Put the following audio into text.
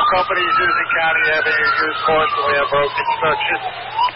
companies using County Avenue use course, and we have road construction.